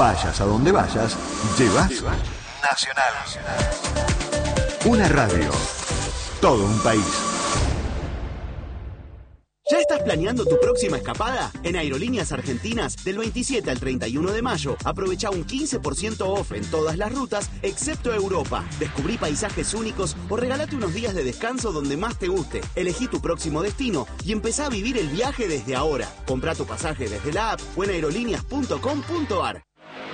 Vayas a donde vayas, llevas Nacional. Una radio. Todo un país. ¿Ya estás planeando tu próxima escapada? En Aerolíneas Argentinas, del 27 al 31 de mayo, aprovecha un 15% off en todas las rutas, excepto Europa. Descubrí paisajes únicos o regalate unos días de descanso donde más te guste. Elegí tu próximo destino y empezá a vivir el viaje desde ahora. Comprá tu pasaje desde la app o en aerolíneas.com.ar.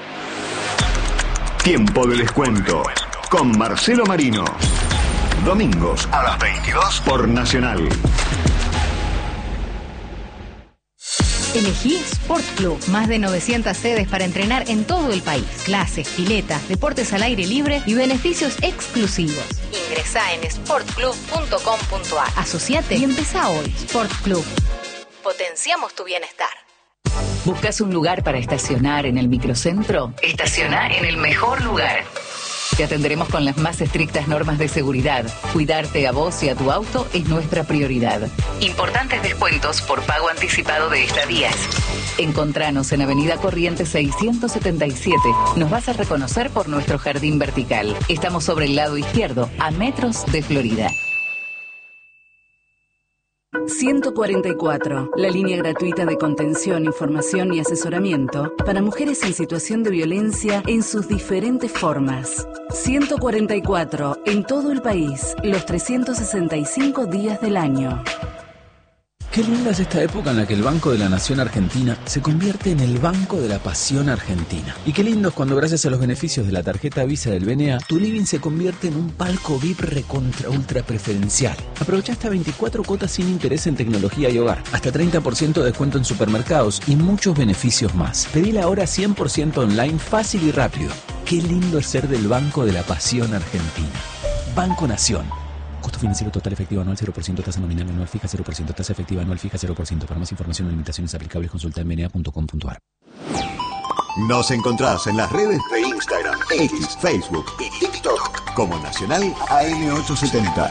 Tiempo de descuento con Marcelo Marino. Domingos a las 22 por Nacional. Elegí Sport Club. Más de 900 sedes para entrenar en todo el país. Clases, piletas, deportes al aire libre y beneficios exclusivos. Ingresá en sportclub.com.ar. Asociate y empezá hoy. Sport Club. Potenciamos tu bienestar. ¿Buscas un lugar para estacionar en el microcentro? Estaciona en el mejor lugar. Te atenderemos con las más estrictas normas de seguridad. Cuidarte a vos y a tu auto es nuestra prioridad. Importantes descuentos por pago anticipado de estadías. Encontranos en Avenida Corrientes 677. Nos vas a reconocer por nuestro jardín vertical. Estamos sobre el lado izquierdo, a metros de Florida. 144, la línea gratuita de contención, información y asesoramiento para mujeres en situación de violencia en sus diferentes formas. 144, en todo el país, los 365 días del año. Qué linda es esta época en la que el Banco de la Nación Argentina se convierte en el Banco de la Pasión Argentina. Y qué lindo es cuando gracias a los beneficios de la tarjeta Visa del BNA, tu living se convierte en un palco VIP recontra ultra preferencial. Aprovecha hasta 24 cuotas sin interés en tecnología y hogar, hasta 30% de descuento en supermercados y muchos beneficios más. Pedila ahora 100% online, fácil y rápido. Qué lindo es ser del Banco de la Pasión Argentina. Banco Nación. Costo financiero total efectivo anual 0%, tasa nominal anual fija 0%, tasa efectiva anual fija 0%. Para más información o limitaciones aplicables consulta en bna.com.ar. Nos encontrás en las redes de Instagram, X, Facebook y TikTok como Nacional AM870.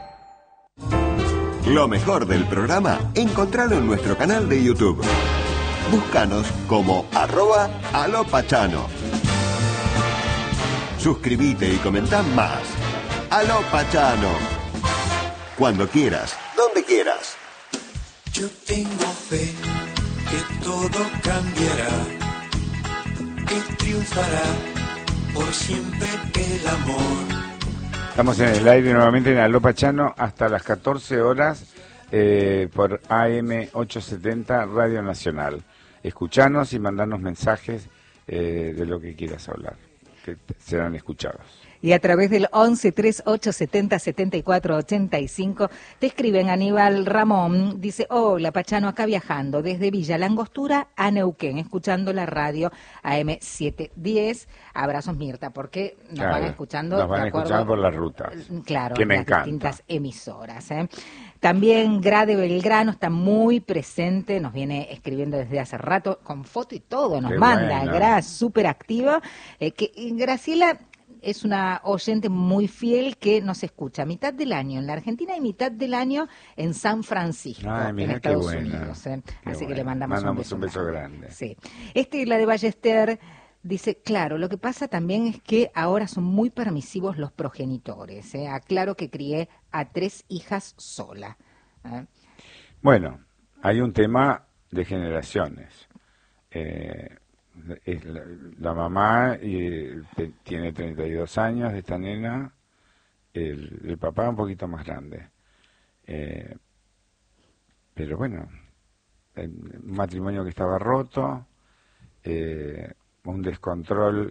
Lo mejor del programa, encontralo en nuestro canal de YouTube. Búscanos como @alopachano. Suscribite y comentá más. Aló Pachano. Cuando quieras, donde quieras. Yo tengo fe que todo cambiará, que triunfará por siempre el amor. Estamos en el aire nuevamente en Aló Pachano hasta las 14 horas por AM870 Radio Nacional. Escuchanos y mandanos mensajes de lo que quieras hablar, que serán escuchados. Y a través del 11 38 70 74 85 te escriben. Aníbal Ramón dice: hola Pachano, acá viajando desde Villa Langostura a Neuquén, escuchando la radio AM710. Abrazos, Mirta, porque nos van escuchando. Nos van escuchando por las rutas. Claro, que me las encanta. Distintas emisoras. También Grade Belgrano está muy presente, nos viene escribiendo desde hace rato, con foto y todo, nos manda. Bueno. Gra, súper activa. Graciela es una oyente muy fiel que nos escucha mitad del año en la Argentina y mitad del año en San Francisco, en Estados Unidos. Así que le mandamos un beso grande. Sí. La de Ballester dice: claro, lo que pasa también es que ahora son muy permisivos los progenitores. Aclaro que crié a 3 hijas sola. Bueno, hay un tema de generaciones. La mamá tiene 32 años de esta nena, el papá un poquito más grande. Pero bueno, un matrimonio que estaba roto, un descontrol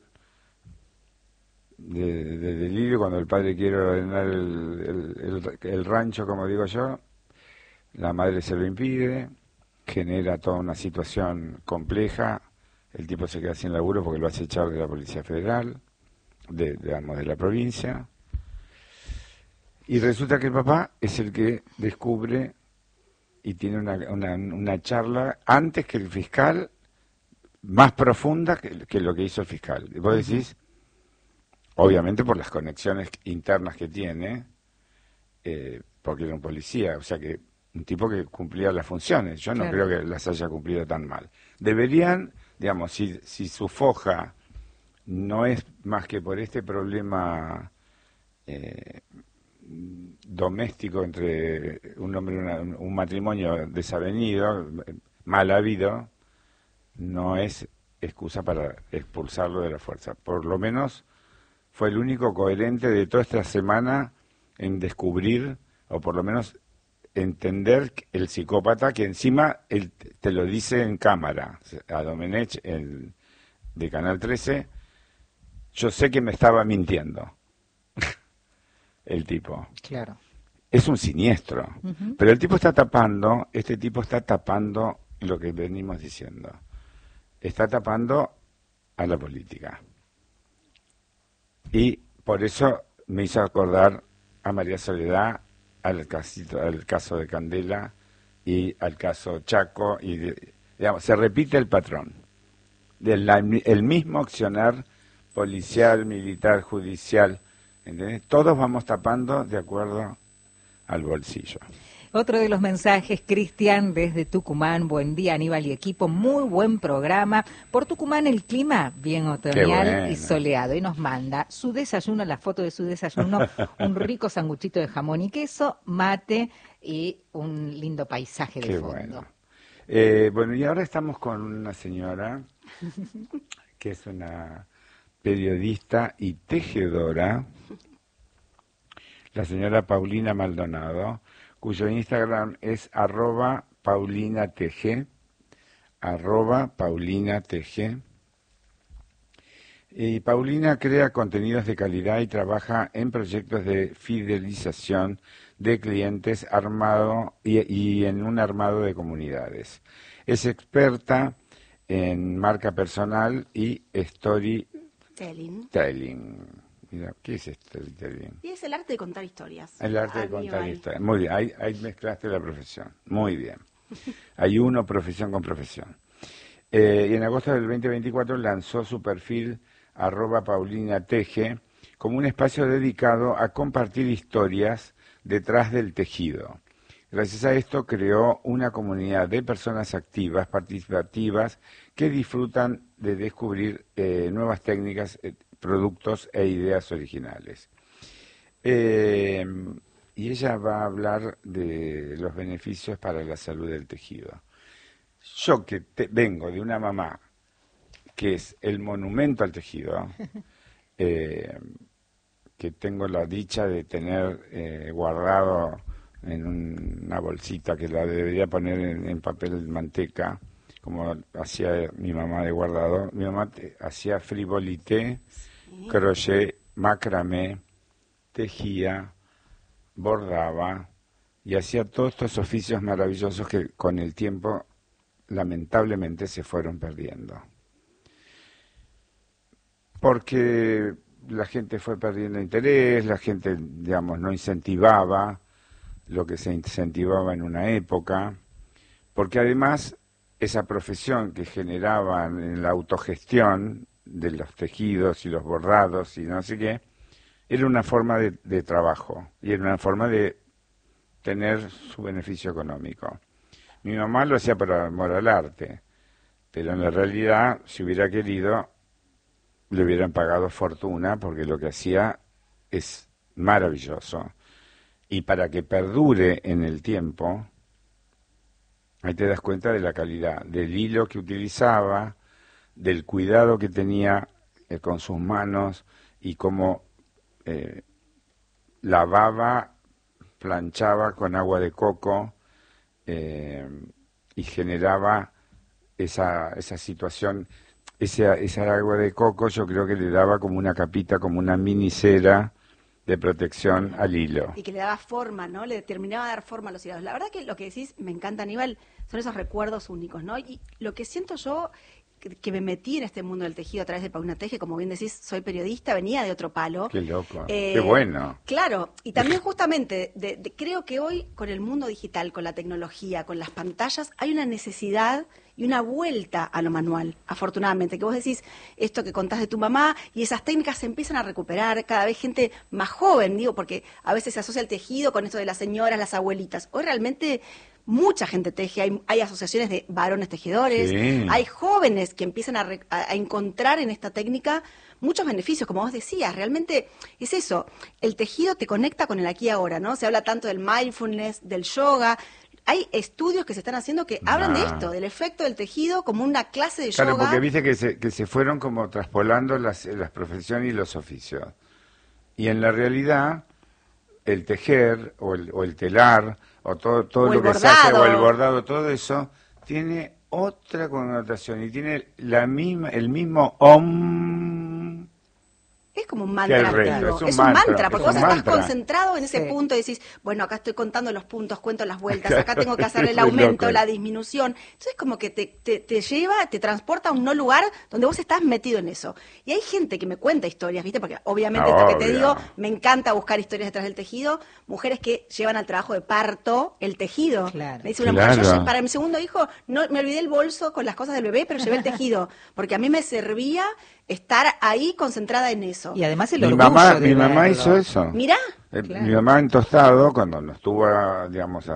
de delirio cuando el padre quiere ordenar el rancho, como digo yo, la madre se lo impide, genera toda una situación compleja. El tipo se queda sin laburo porque lo hace echar de la Policía Federal, de la provincia. Y resulta que el papá es el que descubre y tiene una charla antes que el fiscal, más profunda que lo que hizo el fiscal. Y vos decís, obviamente por las conexiones internas que tiene, porque era un policía, o sea que un tipo que cumplía las funciones. Yo no creo que las haya cumplido tan mal. Deberían digamos, si su foja no es más que por este problema doméstico entre un hombre y un matrimonio desavenido, mal habido, no es excusa para expulsarlo de la fuerza. Por lo menos fue el único coherente de toda esta semana en descubrir, o por lo menos entender el psicópata, que encima él te lo dice en cámara, a Domenech, de Canal 13, yo sé que me estaba mintiendo, el tipo. Claro. Es un siniestro, pero el tipo está tapando, este tipo está tapando lo que venimos diciendo, está tapando a la política. Y por eso me hizo acordar a María Soledad, al caso de Candela y al caso Chaco, y digamos, se repite el patrón, el mismo accionar policial, militar, judicial, ¿entendés? Todos vamos tapando de acuerdo al bolsillo. Otro de los mensajes, Cristian, desde Tucumán. Buen día, Aníbal y equipo. Muy buen programa. Por Tucumán el clima bien otoñal y soleado. Y nos manda su desayuno, la foto de su desayuno, un rico sanguchito de jamón y queso, mate y un lindo paisaje de fondo. Bueno, y ahora estamos con una señora que es una periodista y tejedora, la señora Paulina Maldonado, cuyo Instagram es @paulinatg, @paulinatg. Y Paulina crea contenidos de calidad y trabaja en proyectos de fidelización de clientes y en un armado de comunidades. Es experta en marca personal y storytelling. Mira, ¿qué es storytelling? Y es el arte de contar historias. El arte de contar historias. Muy bien, ahí mezclaste la profesión. Muy bien. Hay uno profesión con profesión. Y en agosto del 2024 lanzó su perfil @paulinatg como un espacio dedicado a compartir historias detrás del tejido. Gracias a esto creó una comunidad de personas activas, participativas, que disfrutan de descubrir nuevas técnicas, productos e ideas originales. Y ella va a hablar de los beneficios para la salud del tejido. Yo que vengo de una mamá que es el monumento al tejido, que tengo la dicha de tener guardado en una bolsita que la debería poner en papel de manteca, como hacía mi mamá de guardado. Mi mamá hacía frivolité, crochet, macramé, tejía, bordaba y hacía todos estos oficios maravillosos que con el tiempo lamentablemente se fueron perdiendo. Porque la gente fue perdiendo interés, la gente, digamos, no incentivaba lo que se incentivaba en una época, porque además esa profesión que generaba en la autogestión de los tejidos y los bordados y no sé qué, era una forma de trabajo y era una forma de tener su beneficio económico. Mi mamá lo hacía por amor al arte, pero en la realidad, si hubiera querido, le hubieran pagado fortuna porque lo que hacía es maravilloso. Y para que perdure en el tiempo, ahí te das cuenta de la calidad, del hilo que utilizaba, del cuidado que tenía con sus manos y cómo lavaba, planchaba con agua de coco y generaba esa situación. Esa agua de coco yo creo que le daba como una capita, como una mini cera de protección al hilo. Y que le daba forma, ¿no? Le terminaba de dar forma a los hilos. La verdad que lo que decís, me encanta, Aníbal, son esos recuerdos únicos, ¿no? Y lo que siento yo, que me metí en este mundo del tejido a través de Paulina Teje, como bien decís, soy periodista, venía de otro palo. Qué loco, qué bueno. Claro, y también justamente, creo que hoy con el mundo digital, con la tecnología, con las pantallas, hay una necesidad y una vuelta a lo manual, afortunadamente, que vos decís esto que contás de tu mamá y esas técnicas se empiezan a recuperar, cada vez gente más joven, digo, porque a veces se asocia el tejido con esto de las señoras, las abuelitas. Hoy realmente mucha gente teje, hay asociaciones de varones tejedores, Sí. hay jóvenes que empiezan a encontrar en esta técnica muchos beneficios, como vos decías, realmente es eso, el tejido te conecta con el aquí y ahora, ¿no? Se habla tanto del mindfulness, del yoga. Hay estudios que se están haciendo que hablan de esto, del efecto del tejido como una clase de Claro, yoga. porque viste que se fueron como traspolando las profesiones y los oficios. Y en la realidad, el tejer o el telar o todo O lo el que se hace, o bordado. el bordado, todo eso, tiene otra connotación y tiene el mismo om. Es como un mantra Que el resto, activo. es un Es un mantra, mantra, porque es vos un estás mantra. concentrado en ese Sí. punto y decís, bueno, acá estoy contando los puntos, cuento las vueltas, acá tengo que hacer el Es aumento, loco. la disminución. Entonces como que te lleva, te transporta a un no lugar donde vos estás metido en eso. Y hay gente que me cuenta historias, ¿viste? Porque obviamente esto que te Obvio. digo, me encanta buscar historias detrás del tejido. Mujeres que llevan al trabajo de parto el tejido. Claro. Me dice una mujer, Claro. para mi segundo hijo, no me olvidé el bolso con las cosas del bebé, pero llevé el tejido. Porque a mí me servía estar ahí concentrada en eso. Y además el Mi orgullo mamá de verlo. hizo eso. Mirá. Claro. Mi mamá en Tostado, cuando nos tuvo, digamos,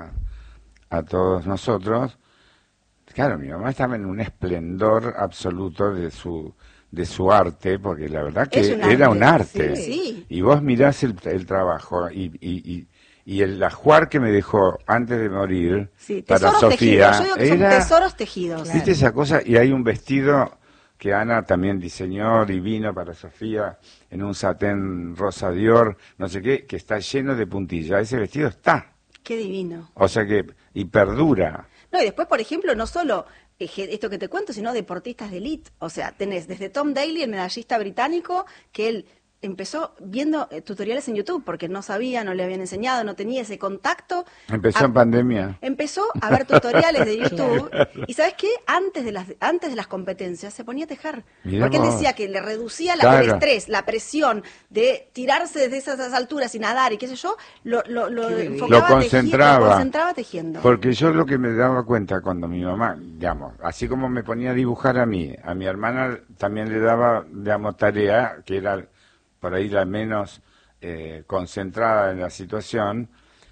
a todos nosotros, claro, mi mamá estaba en un esplendor absoluto de su arte, porque la verdad que Es un era arte, un arte. sí. Y vos mirás el trabajo y el ajuar que me dejó antes de morir Sí, para tesoros Sofía tejidos. Yo digo que son era, tesoros tejidos. ¿viste esa cosa? Y hay un vestido que Ana también diseñó divino para Sofía, en un satén rosa Dior, no sé qué, que está lleno de puntillas. Ese vestido está. Qué divino. O sea que, y perdura. No, y después, por ejemplo, no solo esto que te cuento, sino deportistas de elite. O sea, tenés desde Tom Daley, el medallista británico, que él empezó viendo tutoriales en YouTube porque no sabía, no le habían enseñado, no tenía ese contacto. Empezó en pandemia. Empezó a ver tutoriales de YouTube y ¿sabes qué? Antes de las competencias se ponía a tejer. Mirá Porque él vos. decía que le reducía el Claro. estrés, la presión de tirarse desde esas alturas y nadar y qué sé yo, lo enfocaba Lo concentraba. lo concentraba tejiendo. Porque yo lo que me daba cuenta cuando mi mamá, digamos, así como me ponía a dibujar a mi hermana también le daba, digamos, tarea, que era por ahí la menos concentrada en la situación,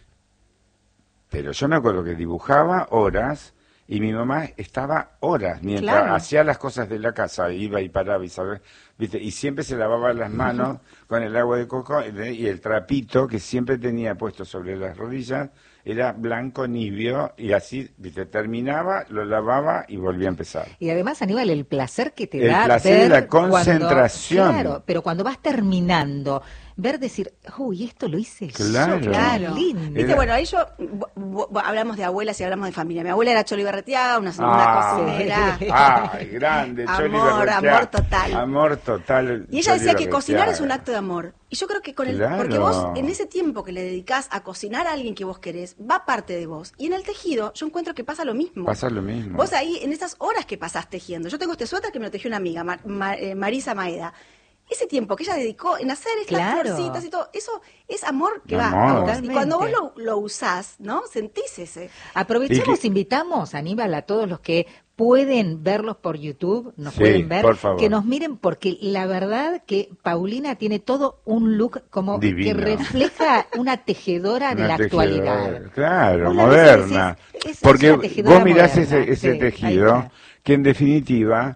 pero yo me acuerdo que dibujaba horas y mi mamá estaba horas mientras Claro. hacía las cosas de la casa, iba y paraba y sabía, ¿viste? Y siempre se lavaba las manos con el agua de coco y el trapito que siempre tenía puesto sobre las rodillas era blanco nibio y así, ¿viste? Terminaba, lo lavaba y volvía a empezar. Y además, Aníbal, el placer que te El da placer ver y la cuando- concentración. claro, pero cuando vas terminando, ver decir, uy, esto lo hice Claro. yo, Claro. qué lindo. Viste, bueno, ahí yo hablamos de abuelas y hablamos de familia. Mi abuela era Choli Berretiaga, una cocinera. Ay, grande, Choli Amor, Berretiaga. amor total. Amor total. Y ella Choli decía que cocinar Berretiaga. es un acto de amor. Y yo creo que con Claro. porque vos en ese tiempo que le dedicás a cocinar a alguien que vos querés, va parte de vos. Y en el tejido yo encuentro que pasa lo mismo. Pasa lo mismo. Vos ahí, en esas horas que pasás tejiendo, yo tengo este suéter que me lo tejió una amiga, Marisa Maeda. Ese tiempo que ella dedicó en hacer estas Claro. florcitas y todo, eso es amor que Amor. va a vos. Y Totalmente. cuando vos lo usás, ¿no? Sentís ese. Aprovechemos, Y invitamos, Aníbal, a todos los que pueden verlos por YouTube, nos Sí, pueden ver, por favor. que nos miren, porque la verdad que Paulina tiene todo un look como Divino. que refleja una tejedora de Una la tejedora, actualidad. claro, Vos la ves y moderna. decís, es Porque una tejedora vos mirás moderna, ese sí, ahí tejido, está. que en definitiva,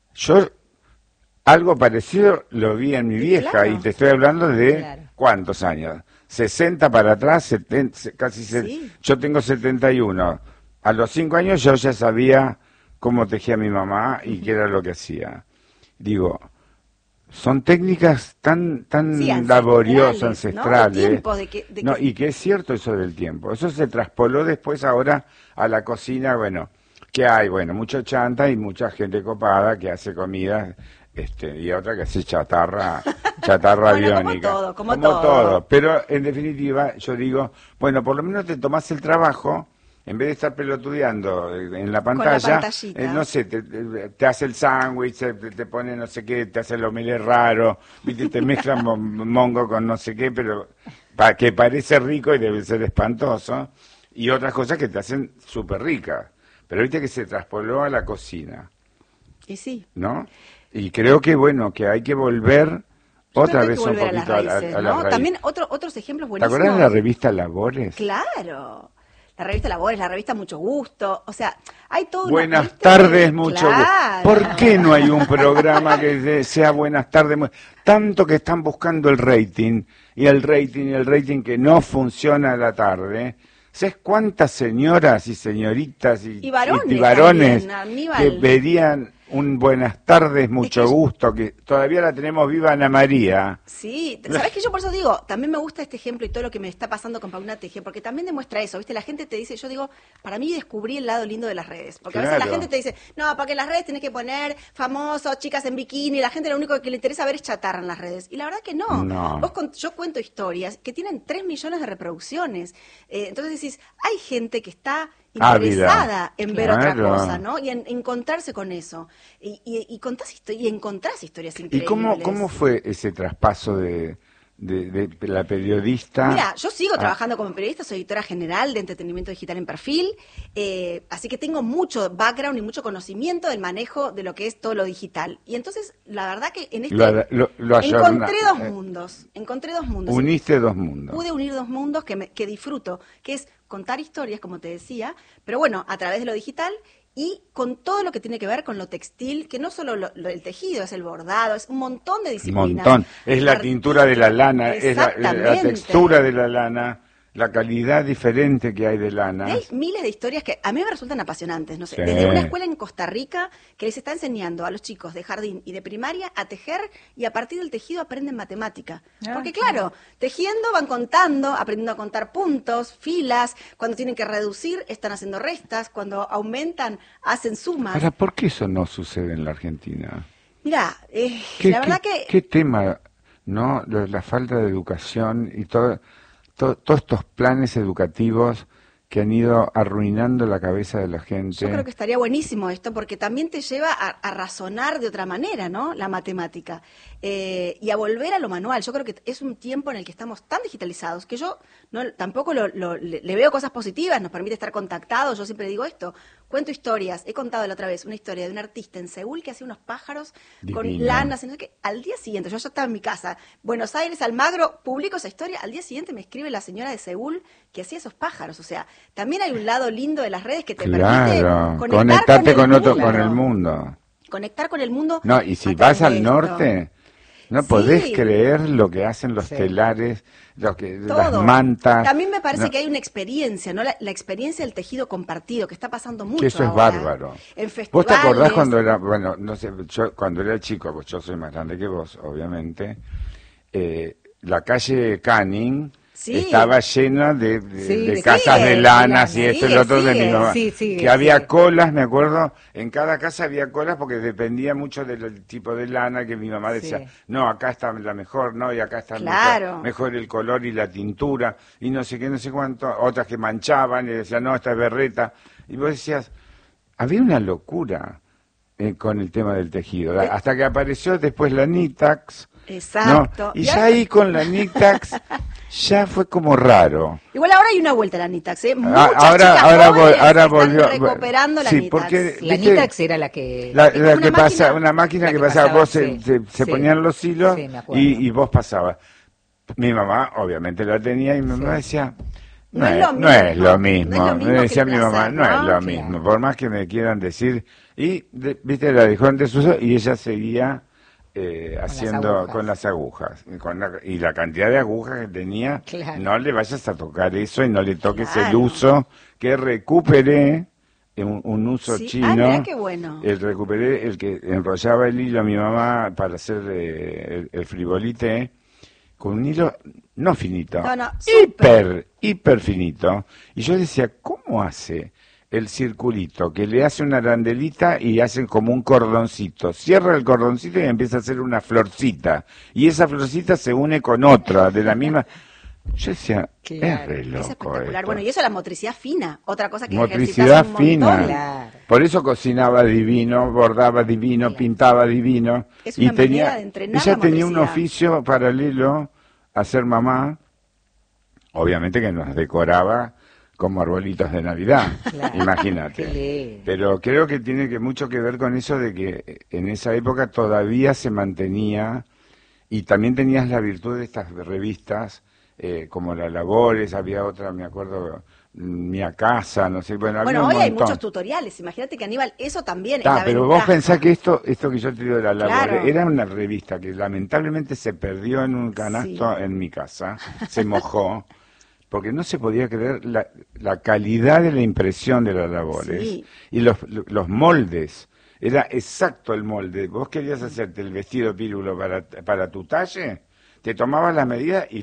yo algo parecido lo vi en mi vieja, claro. y te estoy hablando de Claro. ¿cuántos años? 60 para atrás, 70, casi Sí. yo tengo 71. A los 5 años yo ya sabía cómo tejía mi mamá y qué era lo que hacía. Digo, son técnicas tan Sí, laboriosas, ¿no? ancestrales. De tiempo, de que- No, y que es cierto eso del tiempo. Eso se traspoló después ahora a la cocina, bueno, que hay, bueno, mucho chanta y mucha gente copada que hace comida, y otra que hace chatarra Bueno, biónica. como todo. Pero en definitiva, yo digo, bueno, por lo menos te tomás el trabajo, en vez de estar pelotudeando en la pantalla, pantallita. no sé, te hace el sándwich, te pone no sé qué, te hace el omelette raro, ¿viste? Te mezclan mongo con no sé qué, pero que parece rico y debe ser espantoso, y otras cosas que te hacen súper ricas. Pero viste que se traspoló a la cocina, Y sí. ¿no? Y creo que, bueno, que hay que volver Yo otra creo que vez hay que un volver poquito a las raíces, a las ¿no? raíces. También otros ejemplos ¿Te buenísimos. acuerdas de la revista Labores? Claro. la revista Labores, la revista Mucho Gusto, o sea, hay todo una... Buenas tardes, mucho gusto. ¿Por qué no hay un programa que sea buenas tardes? Tanto que están buscando el rating, y el rating que no funciona a la tarde. ¿Sabes cuántas señoras y señoritas y varones también, que verían un buenas tardes, mucho gusto, que todavía la tenemos viva Ana María? Sí, ¿sabés qué? Yo por eso digo, también me gusta este ejemplo y todo lo que me está pasando con Paulina Teje, porque también demuestra eso, ¿viste? La gente te dice, yo digo, para mí descubrí el lado lindo de las redes, porque a veces la gente te dice, no, para que en las redes tenés que poner famosos, chicas en bikini, la gente lo único que le interesa ver es chatarra en las redes, y la verdad que no. Yo cuento historias que tienen 3 millones de reproducciones, entonces decís, hay gente que está interesada en ver otra cosa, ¿no? Y en encontrarse con eso. Y encontrás historias increíbles. ¿Y cómo fue ese traspaso de la periodista? Mira, yo sigo trabajando como periodista, soy editora general de entretenimiento digital en Perfil, así que tengo mucho background y mucho conocimiento del manejo de lo que es todo lo digital. Y entonces, la verdad que en encontré dos mundos. Uniste 2 mundos. Pude unir 2 mundos que disfruto, que es contar historias, como te decía, pero bueno, a través de lo digital y con todo lo que tiene que ver con lo textil, que no solo el tejido, es el bordado, es un montón de disciplinas. Un montón. Es la tintura de la lana, es la textura de la lana, la calidad diferente que hay de lana. Hay miles de historias que a mí me resultan apasionantes, no sé, desde una escuela en Costa Rica que les está enseñando a los chicos de jardín y de primaria a tejer y a partir del tejido aprenden matemática. Porque claro, tejiendo van contando, aprendiendo a contar puntos, filas, cuando tienen que reducir están haciendo restas, cuando aumentan hacen sumas. Ahora, ¿por qué eso no sucede en la Argentina? Mira, la verdad que... ¿Qué tema, no? La falta de educación y todos estos planes educativos que han ido arruinando la cabeza de la gente. Yo creo que estaría buenísimo esto, porque también te lleva a razonar de otra manera, ¿no? La matemática. Y a volver a lo manual. Yo creo que es un tiempo en el que estamos tan digitalizados que yo tampoco le veo cosas positivas, nos permite estar contactados. Yo siempre digo esto, cuento historias. He contado la otra vez una historia de un artista en Seúl que hacía unos pájaros con lanas, no sé qué. Al día siguiente, yo ya estaba en mi casa, Buenos Aires, Almagro, publico esa historia. Al día siguiente me escribe la señora de Seúl que hacía esos pájaros. O sea, también hay un lado lindo de las redes que te permite conectarte con el mundo. Conectar con el mundo. No, y si vas al norte, no podés creer lo que hacen los telares, las mantas. También me parece que hay una experiencia, ¿no? La experiencia del tejido compartido, que está pasando mucho. Que eso es ahora. Bárbaro. En festivales. ¿Vos te acordás cuando era, bueno, no sé, yo cuando era chico, pues yo soy más grande que vos, obviamente, la calle Canning estaba llena de casas de lanas y esto y lo otro de mi mamá. Que había colas, me acuerdo, en cada casa había colas porque dependía mucho del tipo de lana que mi mamá decía, no, acá está la mejor, no, y acá está mejor el color y la tintura, y no sé qué, no sé cuánto, otras que manchaban y decían, no, esta es berreta. Y vos decías, había una locura con el tema del tejido, hasta que apareció después la Nitax. Exacto. ¿No? Y ya ahí con la Nitax ya fue como raro. Igual ahora hay una vuelta a la Nitax, ¿eh? Ahora volvió. Recuperando la Nitax. Porque, la Nitax era la que... una máquina que pasaba, vos se ponían los hilos y vos pasabas. Mi mamá obviamente la tenía y mi mamá decía... No es lo mismo. Me decía mi mamá, no es lo mismo. Por más que me quieran decir... Y, viste, la dejó en desuso y ella seguía... haciendo con las agujas y la cantidad de agujas que tenía, no le vayas a tocar eso y no le toques el uso que recuperé, un uso chino. Mirá qué bueno. Recuperé el que enrollaba el hilo a mi mamá para hacer el frivolité con un hilo no finito, hiper finito, y yo decía, ¿cómo hace el circulito, que le hace una arandelita y hacen como un cordoncito? Cierra el cordoncito y empieza a hacer una florcita. Y esa florcita se une con otra de la misma. Yo decía, es re loco. Es espectacular. Esto. Bueno, y eso es la motricidad fina. Otra cosa que motricidad fina. Por eso cocinaba divino, bordaba divino, pintaba divino. Es una manera de entrenar. Ella tenía un oficio paralelo a ser mamá. Obviamente que nos decoraba como arbolitos de Navidad, imagínate. Pero creo que tiene mucho que ver con eso de que en esa época todavía se mantenía, y también tenías la virtud de estas revistas, como la Labores, había otra, me acuerdo, Mia Casa, no sé, bueno, había Bueno, un hoy hay montón. muchos tutoriales. Imagínate que, Aníbal, eso también es Ah, la pero ventaja. vos pensás que esto que yo te digo de la labor, Claro. era una revista que lamentablemente se perdió en un canasto en mi casa, se mojó, porque no se podía creer la calidad de la impresión de las labores Sí. y los moldes. Era exacto el molde. Vos querías hacerte el vestido pírulo para tu talle, te tomabas la medida y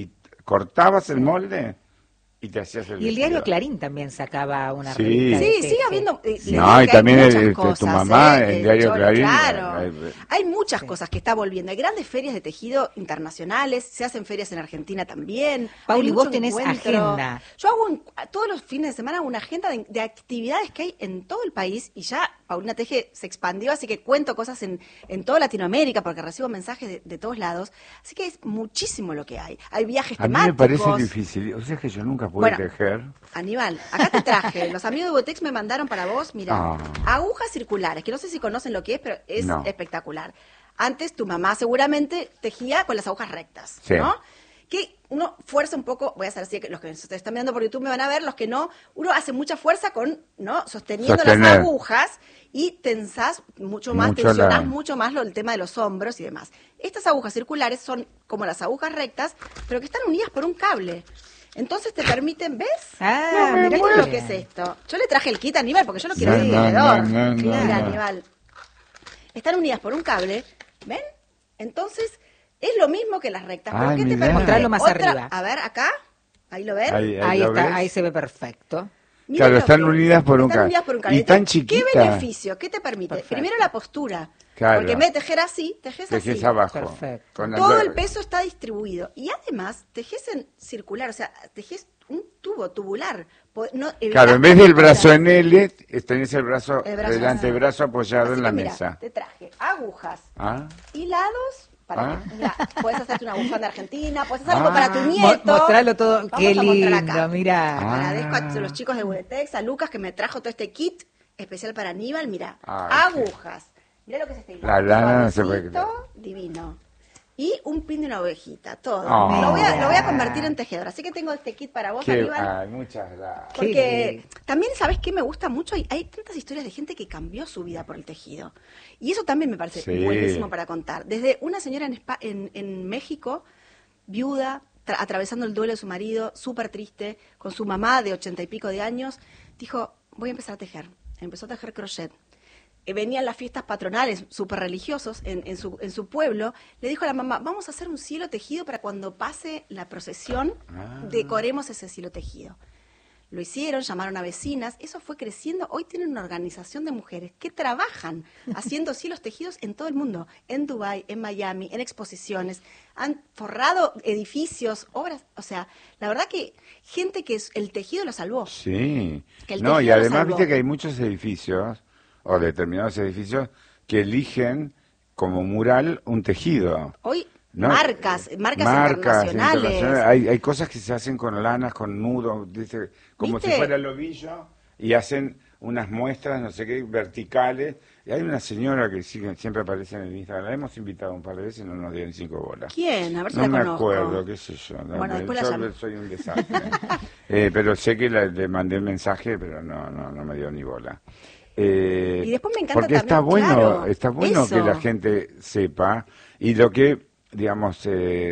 cortabas el molde y te hacías el Y el vestido. diario Clarín también sacaba una Sí. revista. de Sí, teje. sigue habiendo. No, y también hay muchas tu cosas, mamá, el diario Chole, Clarín. Claro. Hay muchas cosas que está volviendo. Hay grandes ferias de tejido internacionales, se hacen ferias en Argentina también. Pauli, Hay vos mucho tenés encuentro. agenda. Yo hago todos los fines de semana una agenda de actividades que hay en todo el país y ya Paulina Teje se expandió, así que cuento cosas en toda Latinoamérica porque recibo mensajes de todos lados. Así que es muchísimo lo que hay. Hay viajes A mí temáticos. me parece difícil, o sea que yo nunca pude Bueno, tejer. Aníbal, acá te traje. Los amigos de Botex me mandaron para vos, mira, agujas circulares, que no sé si conocen lo que es, pero es No. espectacular. Antes tu mamá seguramente tejía con las agujas rectas, Sí. ¿no? Que uno fuerza un poco, voy a hacer así, que los que se están mirando por YouTube me van a ver, los que no, uno hace mucha fuerza con, ¿no? Sosteniendo las Sostener. agujas y tensás mucho más, Mucho tensionás la- mucho más el tema de los hombros y demás. Estas agujas circulares son como las agujas rectas, pero que están unidas por un cable. Entonces te permiten, ¿ves? Ah, Mirá mirá lo qué que es bien. esto. Yo le traje el kit a Aníbal porque yo no quiero No, ser no, tejedor. no, no, Mira, no. Aníbal. Están unidas por un cable, ¿ven? Entonces, es lo mismo que las rectas. ¿Pero Ay, qué te mirá. permite? Mostralo más arriba. A ver, acá. Ahí lo ven. Ahí ¿lo está, ves? ahí se ve perfecto. Miren Claro, lo están que- unidas por un están cable. unidas por un cable. Y tan Entonces, chiquita. ¿qué beneficio? ¿Qué te permite? Perfecto. Primero la postura. Claro. Porque en vez de tejer así, tejes así. Tejes abajo. Perfecto. Con Todo el peso está distribuido. Y además, tejes en circular, o sea, tejes un tubo tubular. Claro, en vez del brazo en L, tenés el brazo, El brazo el antebrazo apoyado Así en la que mira, mesa. te traje agujas, Ah, hilados, para Ah. que, mira, puedes hacerte una bufanda argentina, puedes hacer algo para tu nieto. Mostralo todo. Vamos Qué a mostrar lindo, acá. mirá. Agradezco a los chicos de Budetex, a Lucas que me trajo todo este kit especial para Aníbal, mira, Ay, agujas. Mira lo que es este hilo. La lana no se puede Suavecito, creer. divino. Y un pin de una ovejita, todo. Oh. Lo voy a convertir en tejedor. Así que tengo este kit para vos, Aníbal. ay, muchas gracias. Qué Porque lindo. también, ¿sabes qué me gusta mucho? Hay tantas historias de gente que cambió su vida por el tejido. Y eso también me parece Sí. buenísimo para contar. Desde una señora en México, viuda, atravesando el duelo de su marido, súper triste, con su mamá de 80 y pico de años, dijo, voy a empezar a tejer. Empezó a tejer crochet. Venían las fiestas patronales súper religiosos en su pueblo, le dijo a la mamá, vamos a hacer un cielo tejido para cuando pase la procesión, decoremos ese cielo tejido. Lo hicieron, llamaron a vecinas, eso fue creciendo. Hoy tienen una organización de mujeres que trabajan haciendo cielos tejidos en todo el mundo, en Dubái, en Miami, en exposiciones, han forrado edificios, obras, o sea, la verdad que gente que el tejido lo salvó. Sí. Que el No, y tejido lo además salvó. viste que hay muchos edificios, o determinados edificios, que eligen como mural un tejido. Hoy ¿no? marcas internacionales. Hay cosas que se hacen con lanas, con nudos, dice, como ¿Viste? si fuera el ovillo, y hacen unas muestras, no sé qué, verticales. Y hay una señora que siempre aparece en el Instagram, la hemos invitado un par de veces y no nos dio ni 5 bolas. ¿Quién? A ver si No la me conozco. acuerdo, qué sé yo. No, Bueno, después la yo llamo. soy un desastre. Pero sé que le mandé el mensaje, pero no me dio ni bola. Y después me encanta porque está también, bueno, claro, está bueno eso. que la gente sepa. Y lo que, digamos,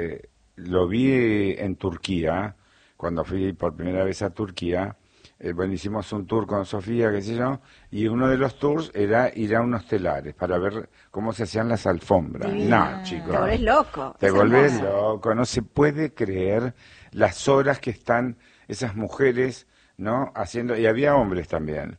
lo vi en Turquía, cuando fui por primera vez a Turquía. Bueno, hicimos un tour con Sofía, qué sé yo, y uno de los tours era ir a unos telares para ver cómo se hacían las alfombras. Divino. No, chicos. Te volvés loco. Te es volvés hermoso. loco, no se puede creer las horas que están esas mujeres, ¿no? Haciendo, y había hombres también,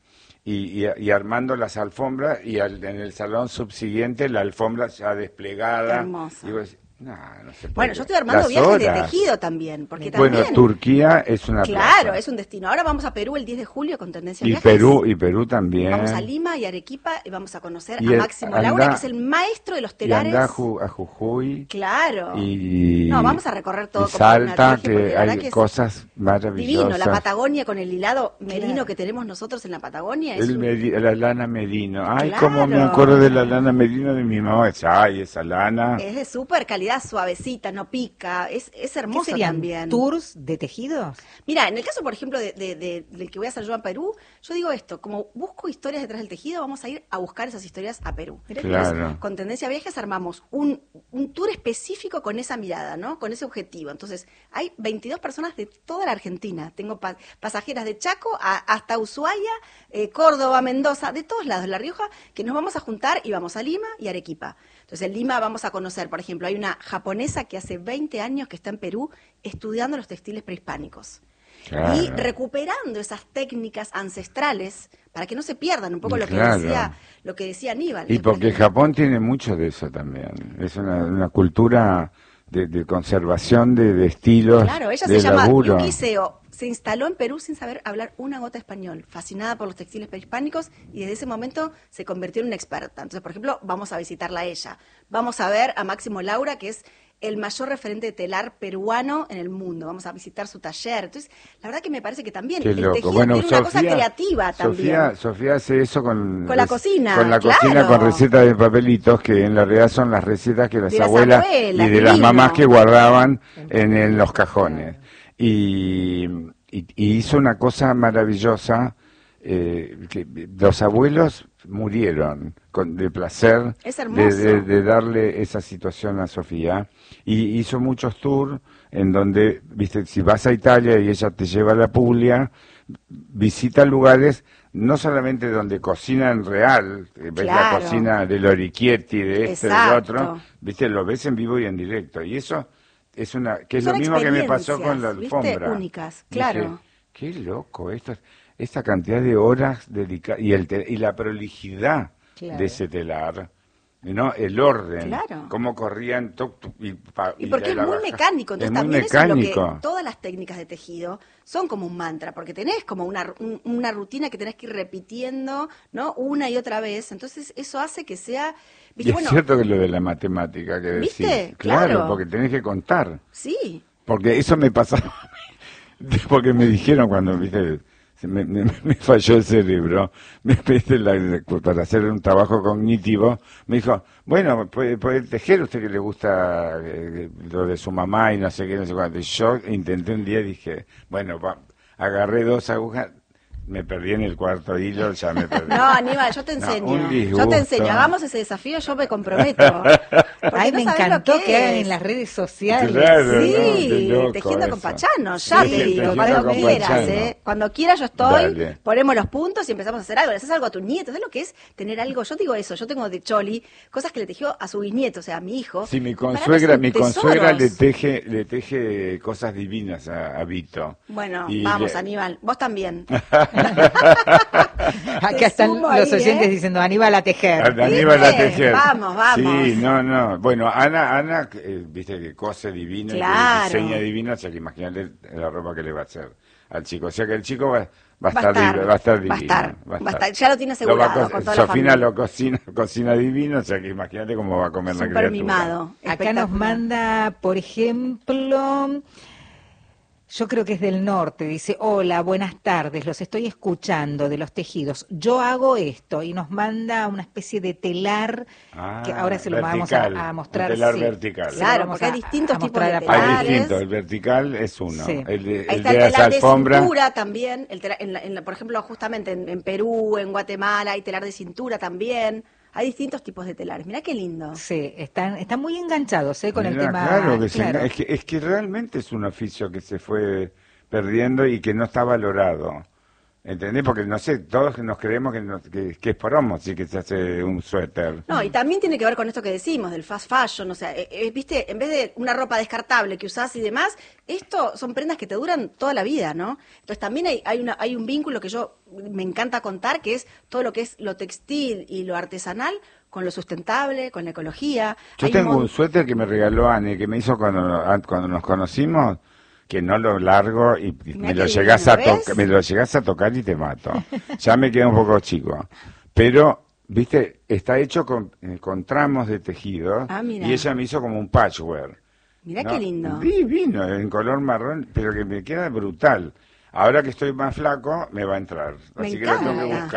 y armando las alfombras, y en el salón subsiguiente la alfombra ya desplegada. Hermoso. Y vos, no se puede Bueno, yo estoy creer. armando Las viajes de horas. tejido también, porque Bueno, también... Turquía es una Claro, plaza. es un destino. Ahora vamos a Perú el 10 de julio con Tendencia Y Viajes. Perú también. Vamos a Lima y Arequipa y vamos a conocer Y a el- Máximo anda- Laura, que es el maestro de los Y telares. anda a Jujuy. Claro. Y, No, vamos a recorrer todo y como una Salta, teje, porque que la verdad hay que es cosas maravillosas. Divino, la Patagonia con el hilado merino Claro. que tenemos nosotros en la Patagonia. Es La lana merino. Ay, Claro. cómo me acuerdo de la lana merino de mi mamá. Ay, esa lana. de súper calidad. calidad suavecita, no pica, es hermoso. ¿Qué serían, también. tours de tejidos? Mira, en el caso, por ejemplo, del que voy a hacer yo en Perú, yo digo esto, como busco historias detrás del tejido, vamos a ir a buscar esas historias a Perú. Claro. Con Tendencia Viajes armamos un tour específico con esa mirada, ¿no? Con ese objetivo. Entonces, hay 22 personas de toda la Argentina. Tengo pasajeras de Chaco hasta Ushuaia, Córdoba, Mendoza, de todos lados, La Rioja, que nos vamos a juntar y vamos a Lima y Arequipa. Entonces, en Lima vamos a conocer, por ejemplo, hay una japonesa que hace 20 años que está en Perú estudiando los textiles prehispánicos. Claro. Y recuperando esas técnicas ancestrales para que no se pierdan un poco lo que decía Aníbal. Y porque Japón tiene mucho de eso también. Es una cultura de conservación de estilos. Claro, ella de se llama laburo. Yuki Seo. Se instaló en Perú sin saber hablar una gota español, fascinada por los textiles prehispánicos, y desde ese momento se convirtió en una experta. Entonces, por ejemplo, vamos a visitarla a ella. Vamos a ver a Máximo Laura, que es el mayor referente de telar peruano en el mundo. Vamos a visitar su taller. Entonces, la verdad que me parece que también Qué el loco. tejido Bueno, tiene una cosa creativa también. Sofía hace eso con la cocina. Con la cocina, con recetas de papelitos, que en la realidad son las recetas que las abuelas y de las mamás que guardaban en los cajones. Y hizo una cosa maravillosa, que los abuelos murieron de placer de darle esa situación a Sofía, y hizo muchos tours en donde, viste, si vas a Italia y ella te lleva a la Puglia, visita lugares no solamente donde cocinan real, ves la cocina de Lorichietti, de este, del otro, viste, lo ves en vivo y en directo, y eso es que es lo mismo que me pasó con la alfombra. Únicas, claro. Dije, qué loco esta cantidad de horas dedicadas y la prolijidad de ese telar, ¿no? El orden, cómo corrían y porque es muy mecánico, entonces también eso es lo que todas las técnicas de tejido son como un mantra, porque tenés como una rutina que tenés que ir repitiendo, ¿no? Una y otra vez, entonces eso hace que sea... ¿Viste? Y es cierto que lo de la matemática que decís. ¿Viste? Claro, porque tenés que contar. Sí. Porque eso me pasaba, porque me dijeron cuando, viste, me falló el cerebro, para hacer un trabajo cognitivo, me dijo, bueno, puede tejer usted que le gusta lo de su mamá y no sé qué, no sé cuánto. Y yo intenté un día y dije, bueno, agarré 2 agujas, me perdí en el cuarto hilo, ya me perdí. No, Aníbal, yo te enseño. Yo te enseño, hagamos ese desafío, yo me comprometo. Ay, me encantó que hagan en las redes sociales. Claro, sí, no, tejiendo con Pachano, ya te digo, cuando quieras, Cuando quieras yo estoy, ponemos los puntos y empezamos a hacer algo. Le haces algo a tus nietos, ¿sabes lo que es tener algo? Yo digo eso, yo tengo de Choli cosas que le tejió a su bisnieto, o sea, a mi hijo. Sí, mi consuegra le teje cosas divinas a Vito. Bueno, vamos, Aníbal, vos también. Acá están los oyentes diciendo Aníbal a tejer. Aníbal a tejer. Vamos. Sí, no. Bueno, Ana viste que cose divino, que diseña divino, o sea que imagínate la ropa que le va a hacer al chico. O sea que el chico va a estar divino. Ya lo tiene asegurado con toda Sofina la familia. Cocina divino, o sea que imagínate cómo va a comer la criatura. Mimado. Acá nos manda, por ejemplo... Yo creo que es del norte, dice, hola, buenas tardes, los estoy escuchando de los tejidos. Yo hago esto, y nos manda una especie de telar, que ahora se lo vamos a mostrar. Un telar vertical. Claro, porque hay distintos tipos de telares. Hay distintos, el vertical es uno. Sí. El de telar de alfombra. Cintura también, por ejemplo, justamente en Perú, en Guatemala, hay telar de cintura también. Hay distintos tipos de telares. Mirá qué lindo. Sí, están muy enganchados con el tema. Claro, es que realmente es un oficio que se fue perdiendo y que no está valorado. ¿Entendés? Porque, no sé, todos nos creemos que es promo, sí, que se hace un suéter. No, y también tiene que ver con esto que decimos, del fast fashion, o sea, viste, en vez de una ropa descartable que usás y demás, esto son prendas que te duran toda la vida, ¿no? Entonces también hay un vínculo que yo me encanta contar, que es todo lo que es lo textil y lo artesanal con lo sustentable, con la ecología. Yo tengo un suéter que me regaló Anne, que me hizo cuando nos conocimos, que no lo largo y me lo llegás a tocar y te mato. Ya me queda un poco chico. Pero, viste, está hecho con tramos de tejido y ella me hizo como un patchwork. Mirá, ¿no? Qué lindo. Divino, en color marrón, pero que me queda brutal. Ahora que estoy más flaco, me va a entrar. Así que lo tengo que buscar.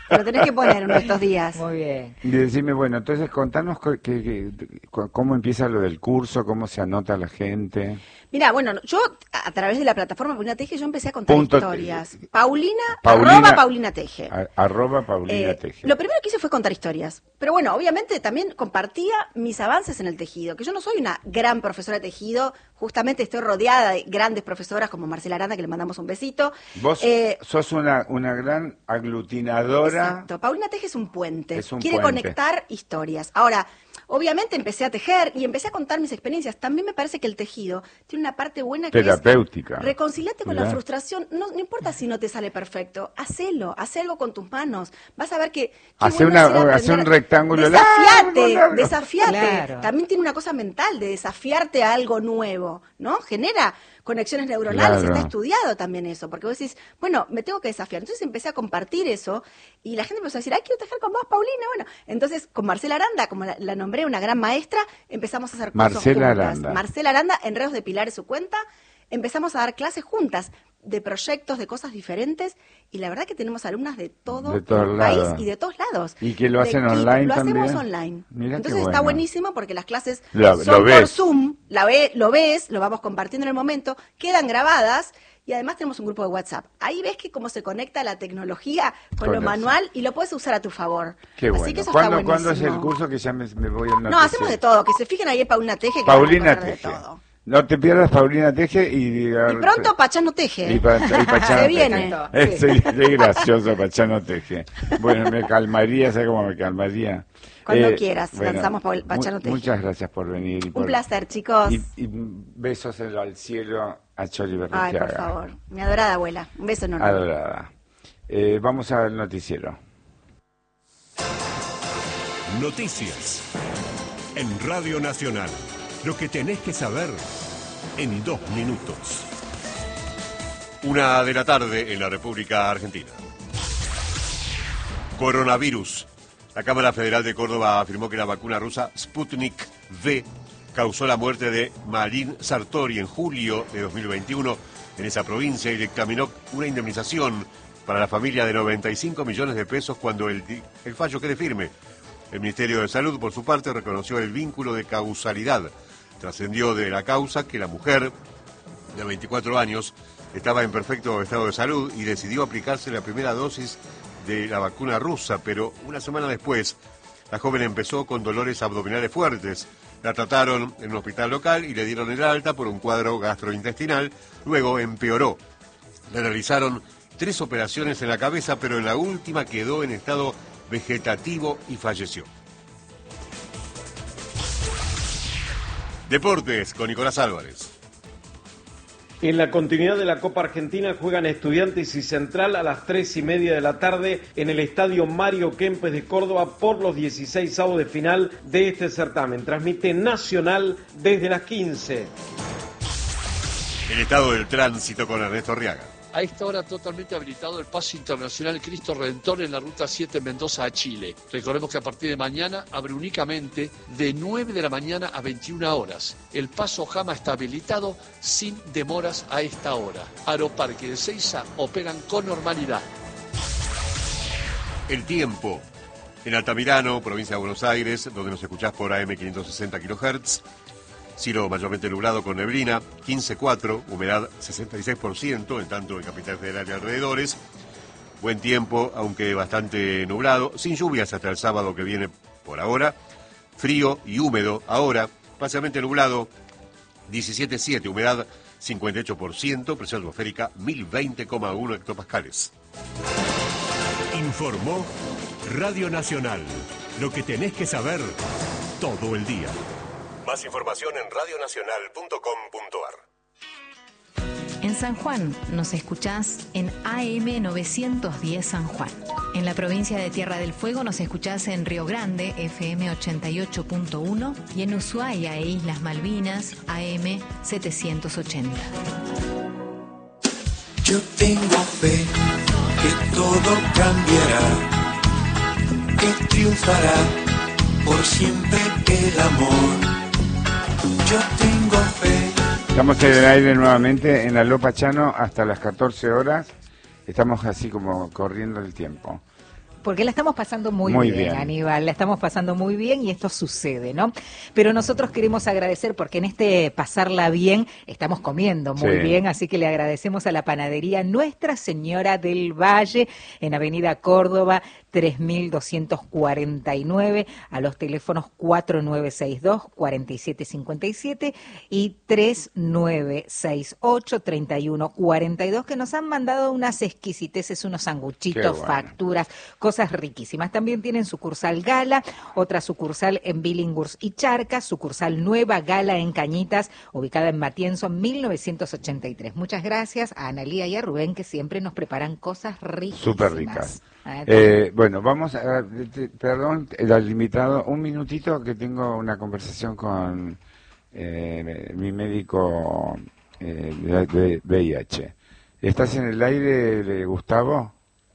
Lo tenés que poner uno de estos días. Muy bien. Y decime, bueno, entonces contanos cómo empieza lo del curso, cómo se anota la gente. Mira, bueno, yo a través de la plataforma Paulina Teje, yo empecé a contar Punto historias. Paulina, arroba Paulina Teje. Arroba Paulina Teje. Lo primero que hice fue contar historias. Pero bueno, obviamente también compartía mis avances en el tejido, que yo no soy una gran profesora de tejido, justamente estoy rodeada de grandes profesoras como Marcela Aranda, que le mandamos un besito. Vos sos una gran aglutinadora. Exacto. Paulina Teje es un puente. Es un Quiere puente. conectar historias. Ahora, obviamente empecé a tejer y empecé a contar mis experiencias. También me parece que el tejido tiene una parte buena que terapéutica. es reconciliarte con la Mirá. frustración. No importa si no te sale perfecto, hacelo, haz algo con tus manos. Vas a ver que Hace un rectángulo Desafiate. Claro. También tiene una cosa mental de desafiarte a algo nuevo, ¿no? Genera conexiones neuronales, Claro. está estudiado también eso, porque vos decís, bueno, me tengo que desafiar. Entonces empecé a compartir eso y la gente empezó a decir, ay, quiero tejer con vos, Paulina. Bueno, entonces con Marcela Aranda, como la nombré, una gran maestra, empezamos a hacer cursos Marcela juntas. Aranda. Marcela Aranda, Enredos de Pilar es su cuenta, empezamos a dar clases juntas de proyectos, de cosas diferentes, y la verdad que tenemos alumnas de todo De todos el país lados. y de todos lados. Y que lo De hacen Quito, online lo también. hacemos online. Mira qué Entonces bueno. está buenísimo porque las clases Lo son por ves. Zoom, lo ves, lo vamos compartiendo en el momento, quedan grabadas y además tenemos un grupo de WhatsApp. Ahí ves que cómo se conecta la tecnología con lo eso. manual y lo puedes usar a tu favor. Qué Así bueno. que eso está buenísimo. ¿Cuándo es el curso que ya me voy a anotar? No, hacemos de todo. Que se fijen ahí en Paulina Teje. Que Paulina vamos a encontrar Teje. de todo. No te pierdas Paulina Teje y pronto Pachano Teje. Y Pachano Se Teje. viene. Qué gracioso Pachano Teje. Bueno, me calmaría, ¿sabes cómo me calmaría? Cuando quieras, lanzamos Pachano Teje. Muchas gracias por venir. Un placer, chicos. Y besos al cielo a Choli Ay, Berruchaga. por favor. Mi adorada abuela. Un beso enorme. Adorada. Vamos al noticiero. Noticias en Radio Nacional. Lo que tenés que saber en 2 minutos. 1 de la tarde en la República Argentina. Coronavirus. La Cámara Federal de Córdoba afirmó que la vacuna rusa Sputnik V causó la muerte de Marín Sartori en julio de 2021 en esa provincia y dictaminó una indemnización para la familia de 95 millones de pesos cuando el fallo quede firme. El Ministerio de Salud, por su parte, reconoció el vínculo de causalidad. Trascendió de la causa que la mujer de 24 años estaba en perfecto estado de salud y decidió aplicarse la primera dosis de la vacuna rusa, pero una semana después la joven empezó con dolores abdominales fuertes. La trataron en un hospital local y le dieron el alta por un cuadro gastrointestinal, luego empeoró. Le realizaron 3 operaciones en la cabeza, pero en la última quedó en estado vegetativo y falleció. Deportes con Nicolás Álvarez. En la continuidad de la Copa Argentina juegan Estudiantes y Central a las 3:30 de la tarde en el Estadio Mario Kempes de Córdoba por los 16avos de final de este certamen. Transmite Nacional desde las 15. El estado del tránsito con Ernesto Arriaga. A esta hora totalmente habilitado el paso internacional Cristo Redentor en la ruta 7 Mendoza a Chile. Recordemos que a partir de mañana abre únicamente de 9 de la mañana a 21 horas. El paso Jama está habilitado sin demoras a esta hora. Aeroparque de Ezeiza operan con normalidad. El tiempo. En Altamirano, provincia de Buenos Aires, donde nos escuchás por AM 560 kHz. Cielo mayormente nublado con neblina, 15,4, humedad 66%, en tanto en Capital Federal y alrededores. Buen tiempo, aunque bastante nublado, sin lluvias hasta el sábado que viene por ahora. Frío y húmedo ahora, parcialmente nublado, 17,7, humedad 58%, presión atmosférica 1020,1 hectopascales. Informó Radio Nacional. Lo que tenés que saber todo el día. Más información en radionacional.com.ar. En San Juan nos escuchás en AM 910 San Juan. En la provincia de Tierra del Fuego nos escuchás en Río Grande, FM 88.1, y en Ushuaia e Islas Malvinas, AM 780. Yo tengo fe que todo cambiará, que triunfará por siempre el amor. Yo tengo fe. Estamos en el aire nuevamente en la Lopa Chano hasta las 14 horas. Estamos así como corriendo el tiempo. Porque la estamos pasando muy Muy bien, bien. Aníbal, la estamos pasando muy bien y esto sucede, ¿no? Pero nosotros queremos agradecer porque en este pasarla bien estamos comiendo muy Sí. bien, así que le agradecemos a la panadería Nuestra Señora del Valle en Avenida Córdoba 3249, a los teléfonos 4962-4757 y 3968-3142, que nos han mandado unas exquisiteces, unos sanguchitos, Qué bueno. facturas, cosas riquísimas. También tienen sucursal Gala, otra sucursal en Billinghurst y Charcas, sucursal Nueva Gala en Cañitas, ubicada en Matienzo 1983. Muchas gracias a Analía y a Rubén, que siempre nos preparan cosas riquísimas. Súper ricas. Ah, Bueno, vamos a... Perdón, el invitado, un minutito que tengo una conversación con mi médico de VIH. ¿Estás en el aire, Gustavo?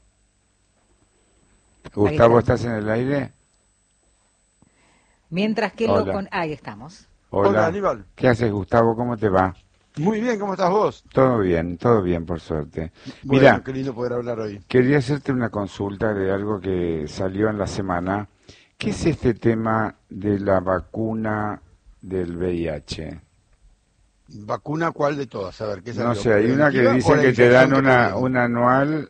Gustavo, ¿estás en el aire? Mientras que Hola. ahí estamos. Hola, Aníbal. ¿Qué haces, Gustavo? ¿Cómo te va? Muy bien, ¿cómo estás vos? Todo bien, por suerte. Bueno, Mira, qué lindo poder hablar hoy. quería hacerte una consulta de algo que salió en la semana. ¿Qué es este tema de la vacuna del VIH? ¿Vacuna cuál de todas? A ver, ¿qué No salió? sé, hay una que ¿Preventiva dice o la que te dan infección que te dio? una anual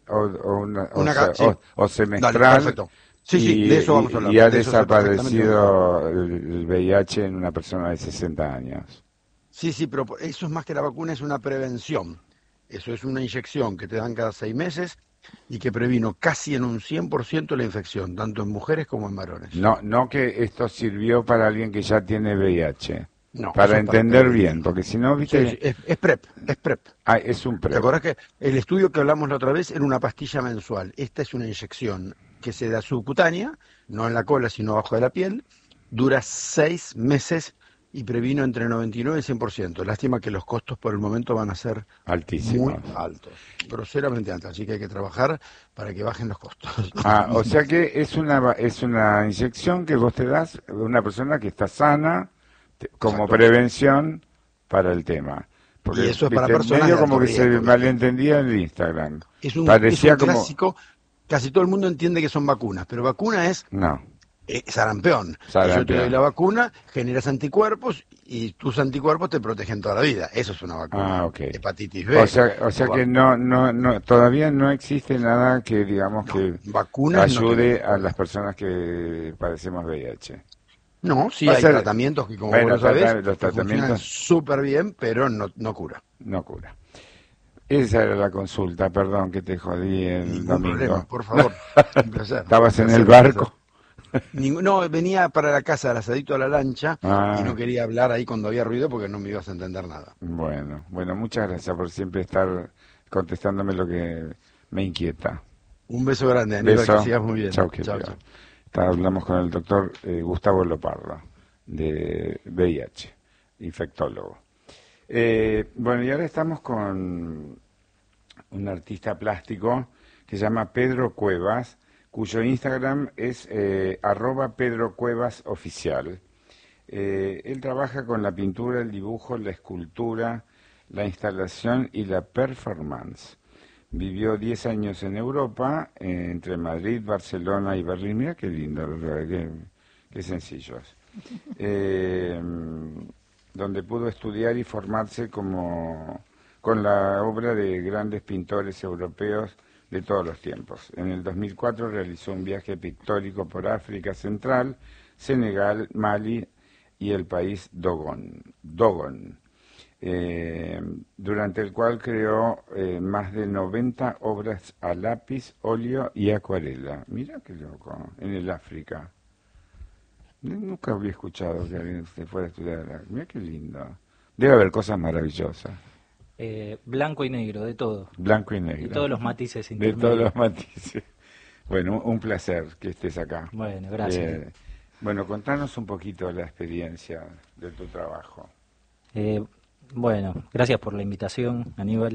Sí. o Dale, semestral. perfecto. Sí, de eso vamos a hablar. Y ha De eso sé perfectamente desaparecido el VIH en una persona de 60 años. Sí, pero eso es más que la vacuna, es una prevención. Eso es una inyección que te dan cada 6 meses y que previno casi en un 100% la infección, tanto en mujeres como en varones. No que esto sirvió para alguien que ya tiene VIH. No, para eso es entender para bien, porque si no, viste... Sí, es PrEP, es PrEP. Ah, es un PrEP. ¿Te acordás que el estudio que hablamos la otra vez era una pastilla mensual? Esta es una inyección que se da subcutánea, no en la cola, sino abajo de la piel, dura 6 meses y previno entre 99 y 100%. Lástima que los costos por el momento van a ser altísimos, muy altos, groseramente altos, así que hay que trabajar para que bajen los costos. Ah, o sea que es una inyección que vos te das a una persona que está sana como prevención para el tema. Porque Y eso es para viste, personas medio de como alto que se riesgo, ¿viste? malentendía en el Instagram. Es un Parecía como... clásico, casi todo el mundo entiende que son vacunas, pero vacuna es No. sarampión. Sarampión. Yo te doy la vacuna, generas anticuerpos y tus anticuerpos te protegen toda la vida. Eso es una vacuna. Ah, ok. Hepatitis B. O sea que no, todavía no existe nada que digamos que vacunas no ayude tenemos. a las personas que padecemos VIH. No, sí Va a hay ser- tratamientos que, como bueno, vos lo sabés, los que funcionan tratamientos súper bien, pero no cura. no cura. Esa era la consulta, perdón que te jodí el Ningún domingo. problema, por favor. Un placer. ¿Estabas Un en placer, el barco? No, venía para la casa al asadito a la lancha Ah. y no quería hablar ahí cuando había ruido porque no me ibas a entender nada. Bueno, muchas gracias por siempre estar contestándome lo que me inquieta. Un beso grande, Aníbal, Beso. que sigas muy bien. Chau, querido. Chau. Hablamos con el doctor Gustavo Lopardo, de VIH, infectólogo. Bueno, y ahora estamos con un artista plástico que se llama Pedro Cuevas, cuyo Instagram es @PedroCuevasOficial. Él trabaja con la pintura, el dibujo, la escultura, la instalación y la performance. Vivió 10 años en Europa, entre Madrid, Barcelona y Berlín. Mira qué lindo, qué sencillos. Donde pudo estudiar y formarse con la obra de grandes pintores europeos de todos los tiempos. En el 2004 realizó un viaje pictórico por África Central, Senegal, Mali y el país Dogon, durante el cual creó más de 90 obras a lápiz, óleo y acuarela. Mira qué loco, en el África. Nunca había escuchado que alguien se fuera a estudiar. Mira qué lindo. Debe haber cosas maravillosas. Blanco y negro, de todo. Blanco y negro. De todos los matices De intermedios. todos los matices. Bueno, un placer que estés acá. Bueno, gracias. Bueno, contanos un poquito la experiencia de tu trabajo. Bueno, gracias por la invitación, Aníbal.